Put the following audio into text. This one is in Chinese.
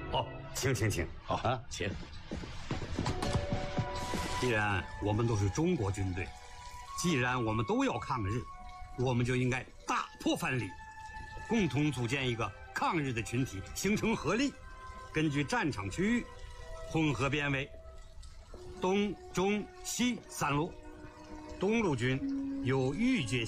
哦，请。 好啊，请。 既然我们都是中国军队，既然我们都要抗日，我们就应该打破藩篱，共同组建一个抗日的群体，形成合力。根据战场区域，混合编为东、中、西3路。东路军由豫界